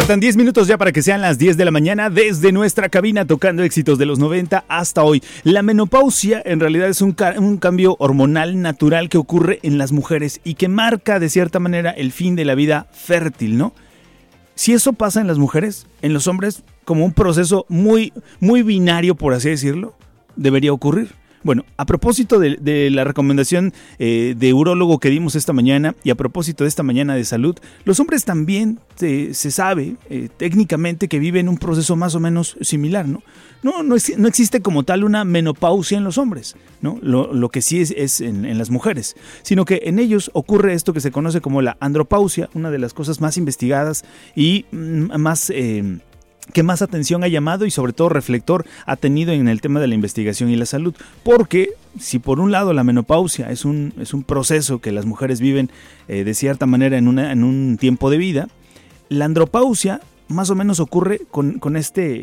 Faltan 10 minutos ya para que sean las 10 de la mañana desde nuestra cabina tocando éxitos de los 90 hasta hoy. La menopausia en realidad es un cambio hormonal natural que ocurre en las mujeres y que marca de cierta manera el fin de la vida fértil, ¿no? Si eso pasa en las mujeres, en los hombres, como un proceso muy, muy binario, por así decirlo, debería ocurrir. Bueno, a propósito de la recomendación de urólogo que dimos esta mañana y a propósito de esta mañana de salud, los hombres también se sabe técnicamente que viven un proceso más o menos similar, ¿no? No existe como tal una menopausia en los hombres, ¿no? Lo que sí es en las mujeres, sino que en ellos ocurre esto que se conoce como la andropausia, una de las cosas más investigadas y más que más atención ha llamado y sobre todo reflector ha tenido en el tema de la investigación y la salud. Porque si por un lado la menopausia es un proceso que las mujeres viven de cierta manera en un tiempo de vida, la andropausia más o menos ocurre con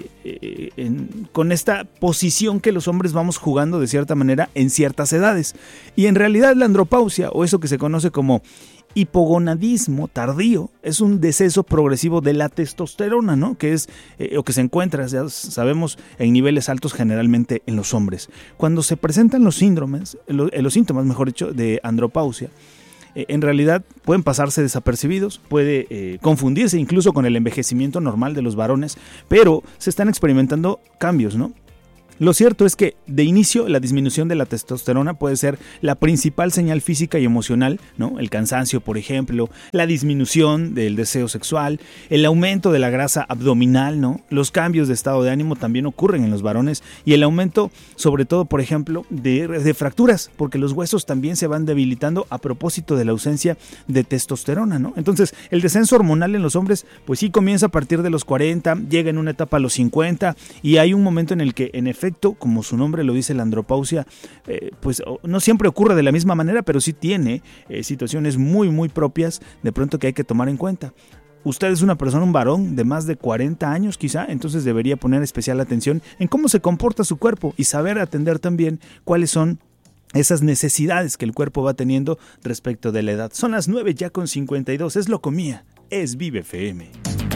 esta posición que los hombres vamos jugando de cierta manera en ciertas edades. Y en realidad la andropausia, o eso que se conoce como hipogonadismo tardío, es un deceso progresivo de la testosterona, ¿no? Que es o que se encuentra, ya sabemos, en niveles altos generalmente en los hombres. Cuando se presentan los síntomas, mejor dicho, de andropausia, en realidad pueden pasarse desapercibidos, puede confundirse incluso con el envejecimiento normal de los varones, pero se están experimentando cambios, ¿no? Lo cierto es que de inicio la disminución de la testosterona puede ser la principal señal física y emocional, ¿no? El cansancio, por ejemplo, la disminución del deseo sexual, el aumento de la grasa abdominal, ¿no? Los cambios de estado de ánimo también ocurren en los varones y el aumento, sobre todo, por ejemplo, de fracturas, porque los huesos también se van debilitando a propósito de la ausencia de testosterona, ¿no? Entonces, el descenso hormonal en los hombres, pues sí comienza a partir de los 40, llega en una etapa a los 50 y hay un momento en el que, en efecto, como su nombre lo dice, la andropausia, pues no siempre ocurre de la misma manera, pero sí tiene situaciones muy, muy propias de pronto que hay que tomar en cuenta. Usted es una persona, un varón de más de 40 años quizá, entonces debería poner especial atención en cómo se comporta su cuerpo y saber atender también cuáles son esas necesidades que el cuerpo va teniendo respecto de la edad. Son las 9 ya con 52, es Locomía, es Vive FM.